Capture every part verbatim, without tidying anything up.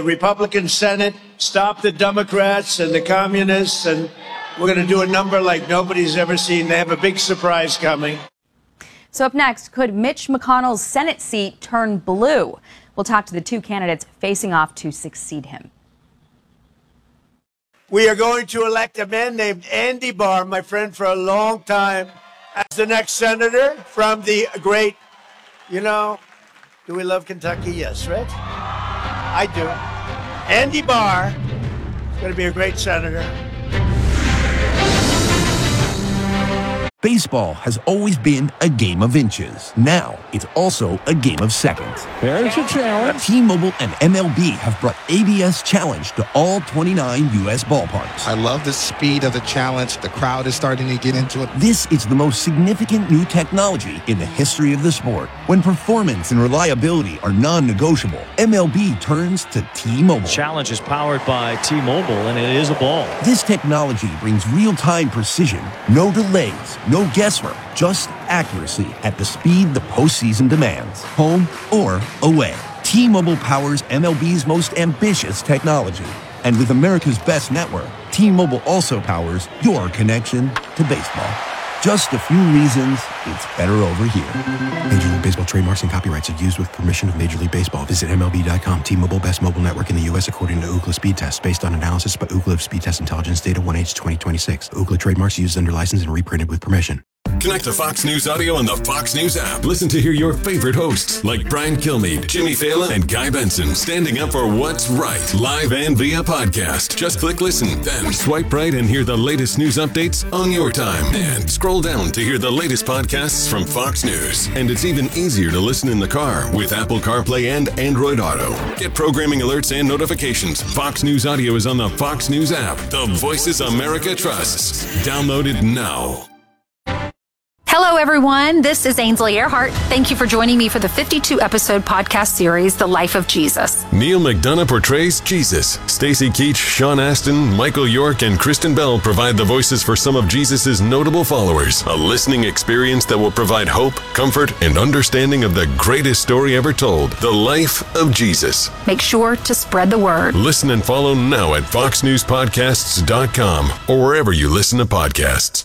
The Republican Senate, stop the Democrats and the communists, and we're going to do a number like nobody's ever seen. They have a big surprise coming. So up next, could Mitch McConnell's Senate seat turn blue? We'll talk to the two candidates facing off to succeed him. We are going to elect a man named Andy Barr, my friend for a long time, as the next senator from the great, you know, do we love Kentucky? Yes, right? I do. Andy Barr is going to be a great senator. Baseball has always been a game of inches. Now, it's also a game of seconds. There's a challenge. T-Mobile and M L B have brought A B S Challenge to all twenty-nine U S ballparks. I love the speed of the challenge. The crowd is starting to get into it. This is the most significant new technology in the history of the sport. When performance and reliability are non-negotiable, M L B turns to T-Mobile. Challenge is powered by T-Mobile, and it is a ball. This technology brings real-time precision, no delays, no guesswork, just accuracy at the speed the postseason demands, home or away. T-Mobile powers M L B's most ambitious technology. And with America's best network, T-Mobile also powers your connection to baseball. Just a few reasons it's better over here. Major League Baseball trademarks and copyrights are used with permission of Major League Baseball. Visit M L B dot com. T-Mobile, best mobile network in the U S according to Ookla Speed Test, based on analysis by Ookla of Speed Test Intelligence data one H twenty twenty-six. Ookla trademarks used under license and reprinted with permission. Connect to Fox News Audio on the Fox News app. Listen to hear your favorite hosts like Brian Kilmeade, Jimmy Fallon, and Guy Benson standing up for what's right, live and via podcast. Just click listen, then swipe right and hear the latest news updates on your time. And scroll down to hear the latest podcasts from Fox News. And it's even easier to listen in the car with Apple CarPlay and Android Auto. Get programming alerts and notifications. Fox News Audio is on the Fox News app. The voices America trusts. Download it now. Hello, everyone. This is Ainsley Earhart. Thank you for joining me for the fifty-two episode podcast series, The Life of Jesus. Neil McDonough portrays Jesus. Stacy Keach, Sean Astin, Michael York, and Kristen Bell provide the voices for some of Jesus' notable followers. A listening experience that will provide hope, comfort, and understanding of the greatest story ever told, The Life of Jesus. Make sure to spread the word. Listen and follow now at fox news podcasts dot com or wherever you listen to podcasts.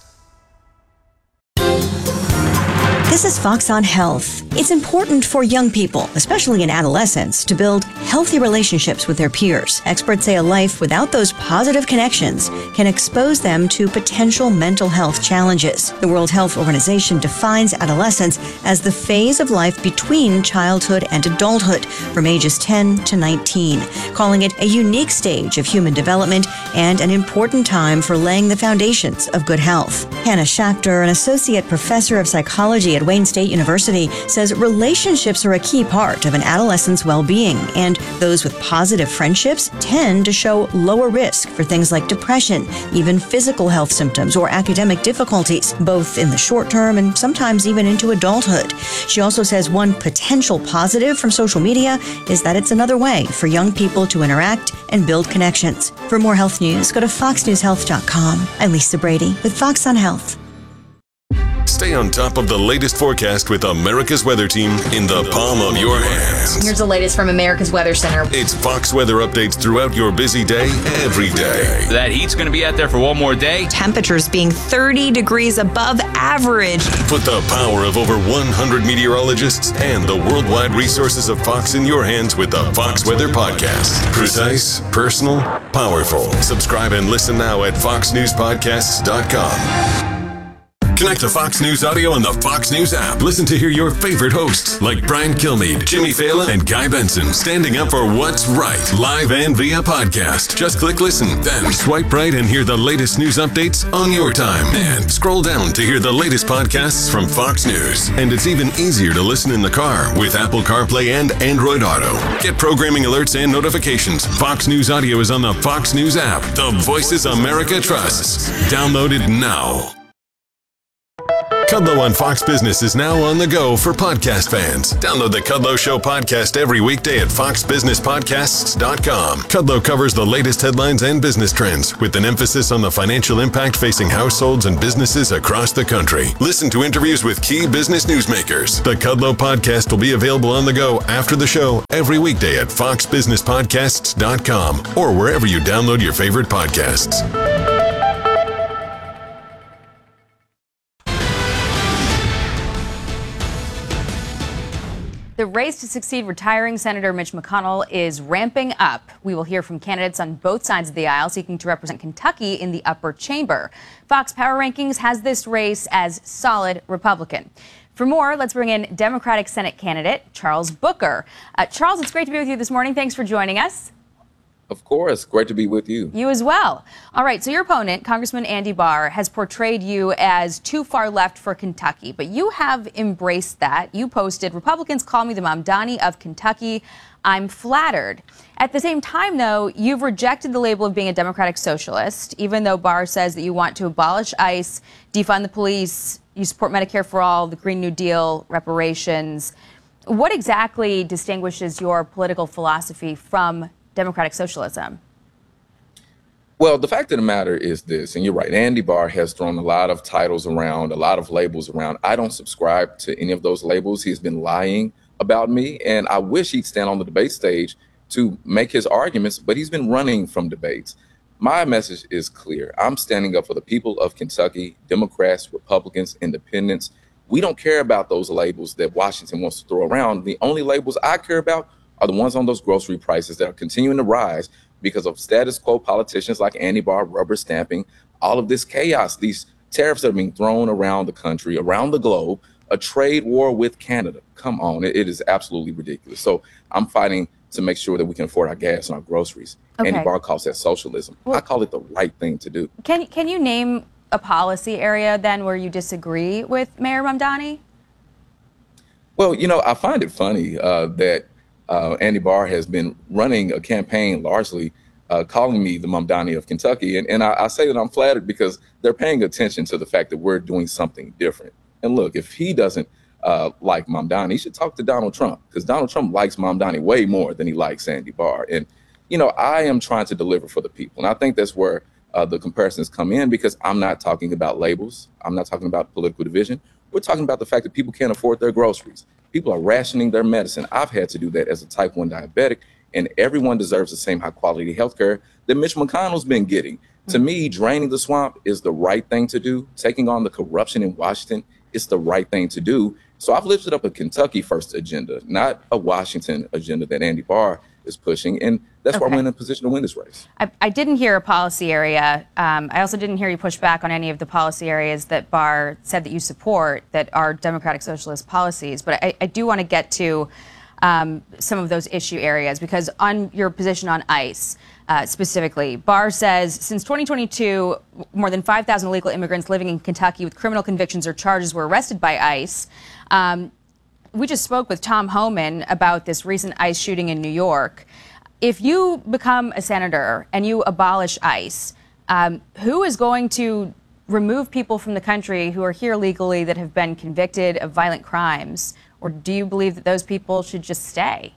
This is Fox on Health. It's important for young people, especially in adolescence, to build healthy relationships with their peers. Experts say a life without those positive connections can expose them to potential mental health challenges. The World Health Organization defines adolescence as the phase of life between childhood and adulthood, from ages ten to nineteen, calling it a unique stage of human development and an important time for laying the foundations of good health. Hannah Schachter, an associate professor of psychology at Wayne State University, says relationships are a key part of an adolescent's well-being, and those with positive friendships tend to show lower risk for things like depression, even physical health symptoms or academic difficulties, both in the short term and sometimes even into adulthood. She also says one potential positive from social media is that it's another way for young people to interact and build connections. For more health news, go to fox news health dot com. I'm Lisa Brady with Fox on Health. Stay on top of the latest forecast with America's Weather Team in the palm of your hands. Here's the latest from America's Weather Center. It's Fox weather updates throughout your busy day, every day. That heat's going to be out there for one more day. Temperatures being thirty degrees above average. Put the power of over one hundred meteorologists and the worldwide resources of Fox in your hands with the Fox Weather Podcast. Precise, personal, powerful. Subscribe and listen now at fox news podcasts dot com. Connect to Fox News Audio on the Fox News app. Listen to hear your favorite hosts like Brian Kilmeade, Jimmy Fallon, and Guy Benson standing up for what's right, live and via podcast. Just click listen, then swipe right and hear the latest news updates on your time. And scroll down to hear the latest podcasts from Fox News. And it's even easier to listen in the car with Apple CarPlay and Android Auto. Get programming alerts and notifications. Fox News Audio is on the Fox News app. The voices America trusts. Download it now. Kudlow on Fox Business is now on the go for podcast fans. Download the Kudlow Show podcast every weekday at fox business podcasts dot com. Kudlow covers the latest headlines and business trends with an emphasis on the financial impact facing households and businesses across the country. Listen to interviews with key business newsmakers. The Kudlow podcast will be available on the go after the show every weekday at fox business podcasts dot com or wherever you download your favorite podcasts. The race to succeed retiring Senator Mitch McConnell is ramping up. We will hear from candidates on both sides of the aisle seeking to represent Kentucky in the upper chamber. Fox Power Rankings has this race as solid Republican. For more, let's bring in Democratic Senate candidate Charles Booker. Uh, Charles, it's great to be with you this morning. Thanks for joining us. Of course. Great to be with you. You as well. All right. So your opponent, Congressman Andy Barr, has portrayed you as too far left for Kentucky, but you have embraced that. You posted, "Republicans call me the Mamdani of Kentucky. I'm flattered." At the same time, though, you've rejected the label of being a Democratic socialist, even though Barr says that you want to abolish ICE, defund the police, you support Medicare for all, the Green New Deal, reparations. What exactly distinguishes your political philosophy from Democratic socialism? Well, the fact of the matter is this, and you're right, Andy Barr has thrown a lot of titles around, a lot of labels around. I don't subscribe to any of those labels. He's been lying about me, and I wish he'd stand on the debate stage to make his arguments, but he's been running from debates. My message is clear. I'm standing up for the people of Kentucky, Democrats, Republicans, Independents. We don't care about those labels that Washington wants to throw around. The only labels I care about are the ones on those grocery prices that are continuing to rise because of status quo politicians like Andy Barr rubber stamping all of this chaos, these tariffs that are being thrown around the country, around the globe, a trade war with Canada. Come on, it, it is absolutely ridiculous. So I'm fighting to make sure that we can afford our gas and our groceries. Okay. Andy Barr calls that socialism. Well, I call it the right thing to do. Can, can you name a policy area then where you disagree with Mayor Mamdani? Well, you know, I find it funny uh, that Uh, Andy Barr has been running a campaign largely uh, calling me the Mamdani of Kentucky. And, and I, I say that I'm flattered because they're paying attention to the fact that we're doing something different. And look, if he doesn't uh, like Mamdani, he should talk to Donald Trump, because Donald Trump likes Mamdani way more than he likes Andy Barr. And, you know, I am trying to deliver for the people. And I think that's where uh, the comparisons come in, because I'm not talking about labels. I'm not talking about political division. We're talking about the fact that people can't afford their groceries. People are rationing their medicine. I've had to do that as a type one diabetic, and everyone deserves the same high quality health care that Mitch McConnell's been getting. Mm-hmm. To me, draining the swamp is the right thing to do. Taking on the corruption in Washington is the right thing to do. So I've lifted up a Kentucky first agenda, not a Washington agenda that Andy Barr is pushing. And that's okay. why we're in a position to win this race. I, I didn't hear a policy area. Um, I also didn't hear you push back on any of the policy areas that Barr said that you support that are Democratic Socialist policies. But I, I do want to get to um, some of those issue areas, because on your position on ICE uh, specifically, Barr says since twenty twenty-two, more than five thousand illegal immigrants living in Kentucky with criminal convictions or charges were arrested by ICE. Um, we just spoke with Tom Homan about this recent ICE shooting in New York. If you become a senator and you abolish ICE, um, who is going to remove people from the country who are here legally that have been convicted of violent crimes? Or do you believe that those people should just stay?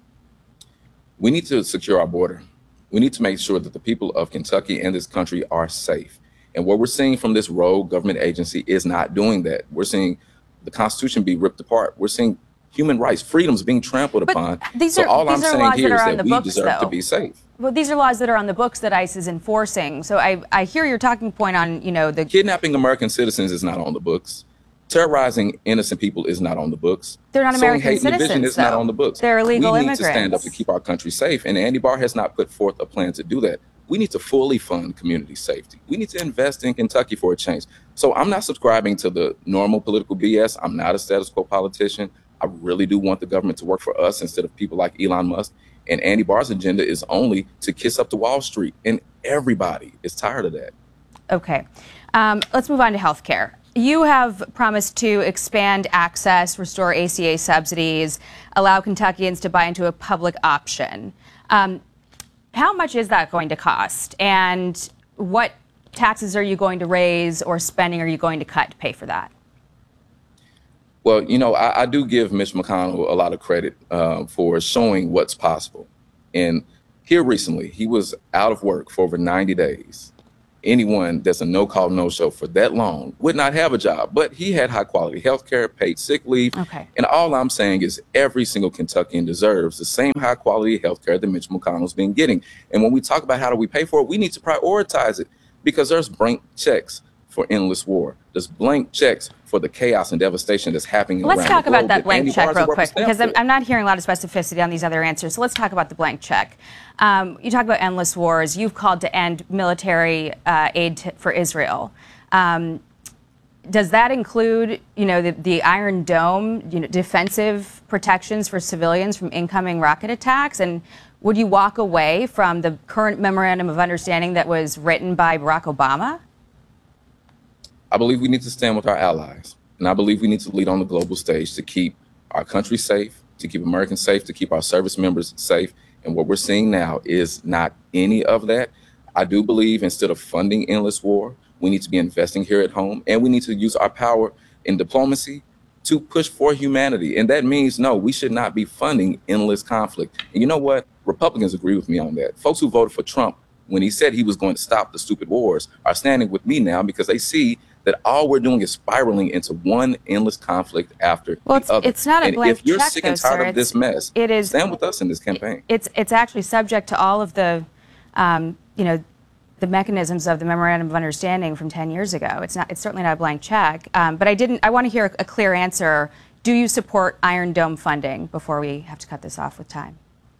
We need to secure our border. We need to make sure that the people of Kentucky and this country are safe. And what we're seeing from this rogue government agency is not doing that. We're seeing the Constitution be ripped apart. We're seeing human rights, freedoms being trampled but upon. These so are, all these I'm are saying laws here that is are on that the we books, deserve though. to be safe. Well, these are laws that are on the books that ICE is enforcing. So I, I hear your talking point on, you know, the kidnapping American citizens is not on the books. Terrorizing innocent people is not on the books. They're not Sowing American hate citizens, division is though. not on the books. They're illegal we need immigrants. to stand up to keep our country safe, and Andy Barr has not put forth a plan to do that. We need to fully fund community safety. We need to invest in Kentucky for a change. So I'm not subscribing to the normal political B S. I'm not a status quo politician. I really do want the government to work for us instead of people like Elon Musk. And Andy Barr's agenda is only to kiss up to Wall Street, and everybody is tired of that. Okay. Um, let's move on to health care. You have promised to expand access, restore A C A subsidies, allow Kentuckians to buy into a public option. Um, how much is that going to cost? And what taxes are you going to raise or spending are you going to cut to pay for that? Well, you know, I, I do give Mitch McConnell a lot of credit uh, for showing what's possible. And here recently, he was out of work for over ninety days. Anyone that's a no-call, no-show for that long would not have a job. But he had high-quality health care, paid sick leave. Okay. And all I'm saying is every single Kentuckian deserves the same high-quality health care that Mitch McConnell's been getting. And when we talk about how do we pay for it, we need to prioritize it because there's blank checks for endless war. There's blank checks for the chaos and devastation that's happening let's around talk the globe. about that blank check real quick, because I'm, for. I'm not hearing a lot of specificity on these other answers. So let's talk about the blank check. Um, you talk about endless wars. You've called to end military uh, aid to, for Israel. Um, does that include, you know, the, the Iron Dome, you know, defensive protections for civilians from incoming rocket attacks? And would you walk away from the current memorandum of understanding that was written by Barack Obama? I believe we need to stand with our allies, and I believe we need to lead on the global stage to keep our country safe, to keep Americans safe, to keep our service members safe. And what we're seeing now is not any of that. I do believe instead of funding endless war, we need to be investing here at home, and we need to use our power in diplomacy to push for humanity. And that means, no, we should not be funding endless conflict. And you know what? Republicans agree with me on that. Folks who voted for Trump when he said he was going to stop the stupid wars are standing with me now because they see that all we're doing is spiraling into one endless conflict after well, the it's, other. It's not a and blank if you're check, sick though, and tired sir, of this mess, it is, stand with us in this campaign. It's it's actually subject to all of the, um, you know, the mechanisms of the memorandum of understanding from ten years ago. It's not. It's certainly not a blank check. Um, but I didn't. I want to hear a, a clear answer. Do you support Iron Dome funding before we have to cut this off with time?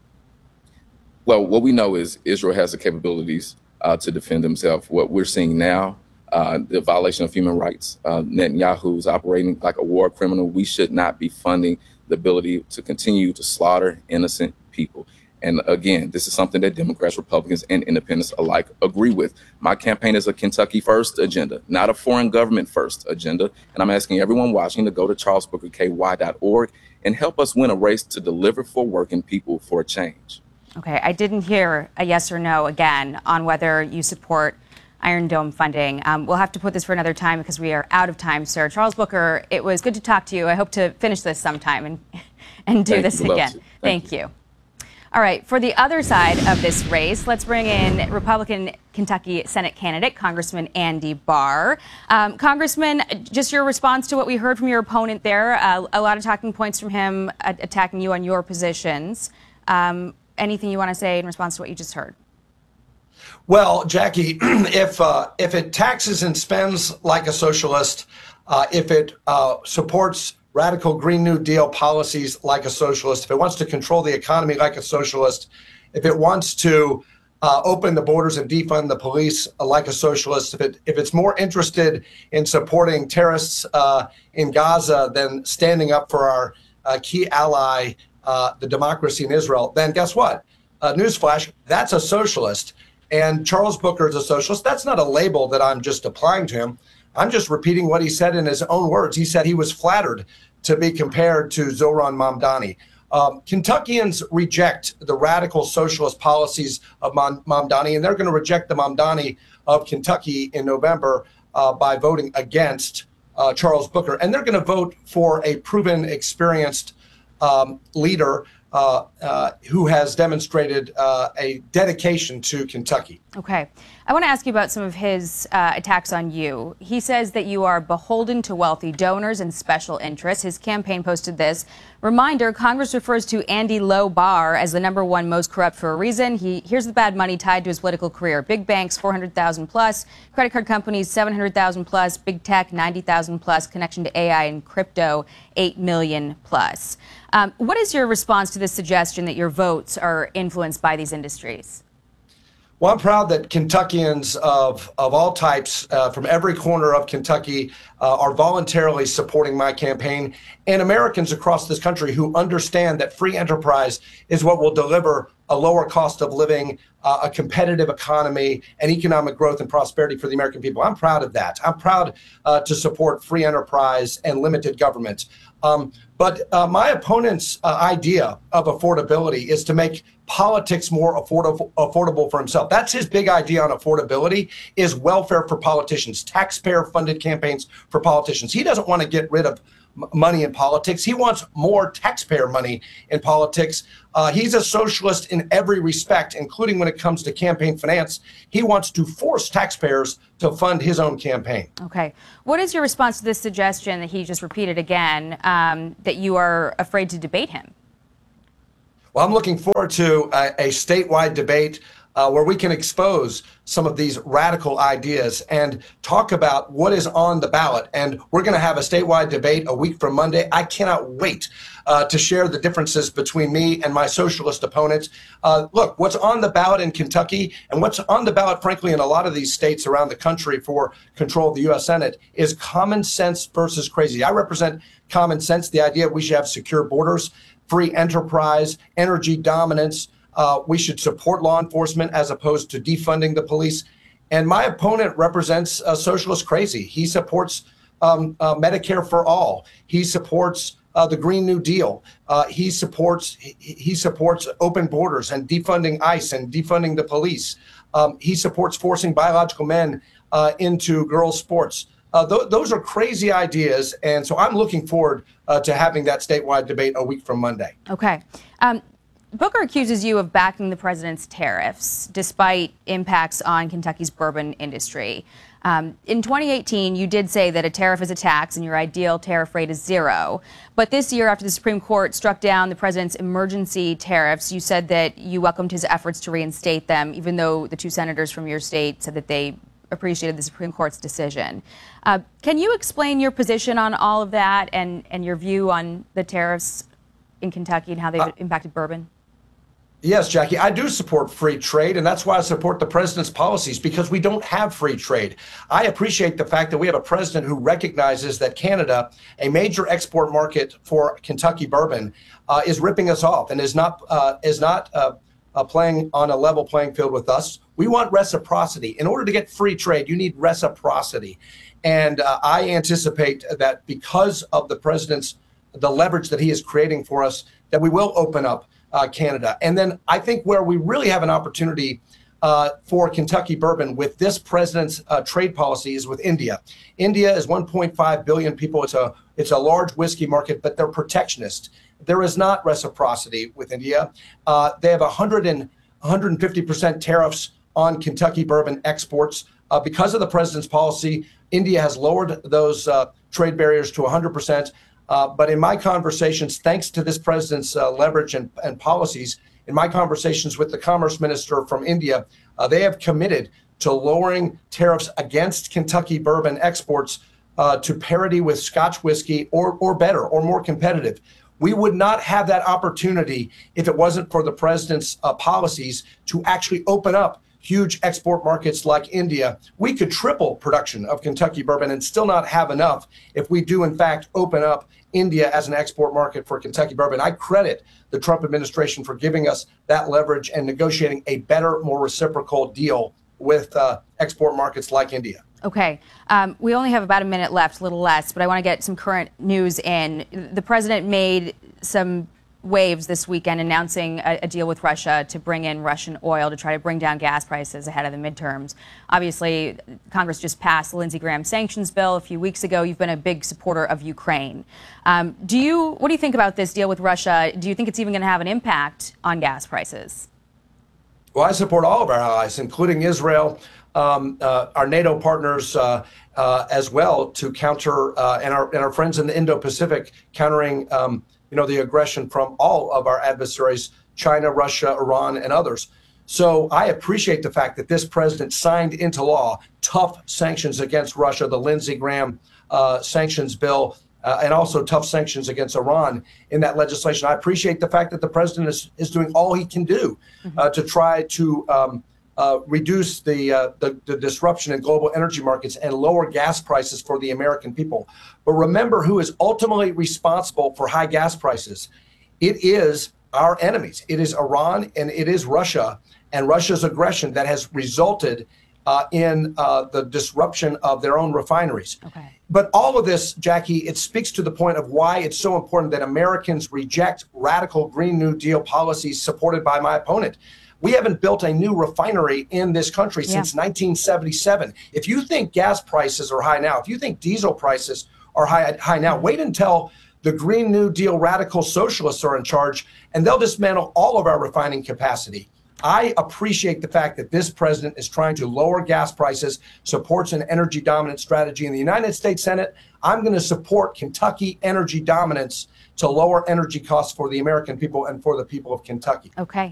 Well, what we know is Israel has the capabilities uh, to defend themselves. What we're seeing now, uh, the violation of human rights, uh, Netanyahu's operating like a war criminal. We should not be funding the ability to continue to slaughter innocent people. And again, this is something that Democrats, Republicans, and independents alike agree with. My campaign is a Kentucky first agenda, not a foreign government first agenda. And I'm asking everyone watching to go to charles booker k y dot org and help us win a race to deliver for working people for a change. Okay, I didn't hear a yes or no again on whether you support Iron Dome funding. Um, we'll have to put this for another time because we are out of time, sir. Charles Booker, it was good to talk to you. I hope to finish this sometime and, and do Thank this you. again. Thank, Thank you. you. All right, for the other side of this race, let's bring in Republican Kentucky Senate candidate, Congressman Andy Barr. Um, Congressman, just your response to what we heard from your opponent there, uh, a lot of talking points from him uh, attacking you on your positions. Um, anything you want to say in response to what you just heard? Well, Jackie, if uh, if it taxes and spends like a socialist, uh, if it uh, supports radical Green New Deal policies like a socialist, if it wants to control the economy like a socialist, if it wants to uh, open the borders and defund the police uh, like a socialist, if it if it's more interested in supporting terrorists uh, in Gaza than standing up for our uh, key ally, uh, the democracy in Israel, then guess what? Uh, newsflash, that's a socialist. And Charles Booker is a socialist. That's not a label that I'm just applying to him. I'm just repeating what he said in his own words. He said he was flattered to be compared to Zohran Mamdani. Um, Kentuckians reject the radical socialist policies of Mam- Mamdani, and they're going to reject the Mamdani of Kentucky in November uh, by voting against uh, Charles Booker. And they're going to vote for a proven, experienced um, leader uh, uh, who has demonstrated uh, a dedication to Kentucky. Okay. I want to ask you about some of his uh, attacks on you. He says that you are beholden to wealthy donors and special interests. His campaign posted this. Reminder, Congress refers to Andy Lowe Barr as the number one most corrupt for a reason. He Here's the bad money tied to his political career. Big banks, four hundred thousand plus. Credit card companies, seven hundred thousand plus. Big tech, ninety thousand plus. Connection to A I and crypto, eight million plus. Um, what is your response to this suggestion that your votes are influenced by these industries? Well, I'm proud that Kentuckians of, of all types uh, from every corner of Kentucky uh, are voluntarily supporting my campaign, and Americans across this country who understand that free enterprise is what will deliver a lower cost of living, uh, a competitive economy, and economic growth and prosperity for the American people. I'm proud of that. I'm proud uh, to support free enterprise and limited government. Um, but uh, my opponent's uh, idea of affordability is to make politics more affordable, affordable for himself. That's his big idea on affordability, is welfare for politicians, taxpayer-funded campaigns for politicians. He doesn't want to get rid of m- money in politics. He wants more taxpayer money in politics. Uh, he's a socialist in every respect, including when it comes to campaign finance. He wants to force taxpayers to fund his own campaign. Okay. What is your response to this suggestion that he just repeated again, um, that you are afraid to debate him? Well, I'm looking forward to a, a statewide debate uh, where we can expose some of these radical ideas and talk about what is on the ballot. And we're going to have a statewide debate a week from Monday. I cannot wait uh, to share the differences between me and my socialist opponents. Uh, look, what's on the ballot in Kentucky and what's on the ballot, frankly, in a lot of these states around the country for control of the U S Senate is common sense versus crazy. I represent common sense, the idea we should have secure borders, free enterprise, energy dominance. Uh, we should support law enforcement as opposed to defunding the police. And my opponent represents a socialist crazy. He supports um, uh, Medicare for all. He supports uh, the Green New Deal. Uh, he supports he, he supports open borders and defunding ICE and defunding the police. Um, he supports forcing biological men uh, into girls' sports. Uh, th- those are crazy ideas, and so I'm looking forward uh, to having that statewide debate a week from Monday. Okay. Um, Booker accuses you of backing the president's tariffs, despite impacts on Kentucky's bourbon industry. Um, in twenty eighteen, you did say that a tariff is a tax and your ideal tariff rate is zero. But this year, after the Supreme Court struck down the president's emergency tariffs, you said that you welcomed his efforts to reinstate them, even though the two senators from your state said that they appreciated the Supreme Court's decision. Uh, can you explain your position on all of that and, and your view on the tariffs in Kentucky and how they've uh, impacted bourbon? Yes, Jackie, I do support free trade, and that's why I support the president's policies, because we don't have free trade. I appreciate the fact that we have a president who recognizes that Canada, a major export market for Kentucky bourbon, uh, is ripping us off and is not uh, is not uh, uh, playing on a level playing field with us. We want reciprocity. In order to get free trade, you need reciprocity. And uh, I anticipate that because of the president's, the leverage that he is creating for us, that we will open up uh, Canada. And then I think where we really have an opportunity uh, for Kentucky bourbon with this president's uh, trade policy is with India. India is one point five billion people. It's a, it's a large whiskey market, but they're protectionist. There is not reciprocity with India. Uh, they have one hundred and one hundred fifty percent tariffs on Kentucky bourbon exports. Uh, because of the president's policy, India has lowered those uh, trade barriers to one hundred percent. Uh, but in my conversations, thanks to this president's uh, leverage and, and policies, in my conversations with the commerce minister from India, uh, they have committed to lowering tariffs against Kentucky bourbon exports uh, to parity with Scotch whiskey or, or better or more competitive. We would not have that opportunity if it wasn't for the president's uh, policies to actually open up huge export markets like India. We could triple production of Kentucky bourbon and still not have enough if we do, in fact, open up India as an export market for Kentucky bourbon. I credit the Trump administration for giving us that leverage and negotiating a better, more reciprocal deal with uh, export markets like India. Okay. Um, we only have about a minute left, a little less, but I want to get some current news in. The president made some waves this weekend announcing a, a deal with Russia to bring in Russian oil to try to bring down gas prices ahead of the midterms. Obviously, Congress just passed the Lindsey Graham sanctions bill a few weeks ago. You've been a big supporter of Ukraine. Um, do you, what do you think about this deal with Russia? Do you think it's even going to have an impact on gas prices? Well, I support all of our allies, including Israel, um, uh, our NATO partners uh, uh, as well, to counter, uh, and, our, and our friends in the Indo-Pacific, countering um, you know, the aggression from all of our adversaries, China, Russia, Iran, and others. So I appreciate the fact that this president signed into law tough sanctions against Russia, the Lindsey Graham uh, sanctions bill, uh, and also tough sanctions against Iran in that legislation. I appreciate the fact that the president is, is doing all he can do mm-hmm. uh, to try to um, uh, reduce the, uh, the, the disruption in global energy markets and lower gas prices for the American people. But remember who is ultimately responsible for high gas prices. It is our enemies. It is Iran and it is Russia and Russia's aggression that has resulted uh, in uh, the disruption of their own refineries. Okay. But all of this, Jackie, it speaks to the point of why it's so important that Americans reject radical Green New Deal policies supported by my opponent. We haven't built a new refinery in this country Yeah. since nineteen seventy-seven. If you think gas prices are high now, if you think diesel prices are high, high now, wait until the Green New Deal radical socialists are in charge, and they'll dismantle all of our refining capacity. I appreciate the fact that this president is trying to lower gas prices, supports an energy dominant strategy in the United States Senate. I'm going to support Kentucky energy dominance to lower energy costs for the American people and for the people of Kentucky. Okay.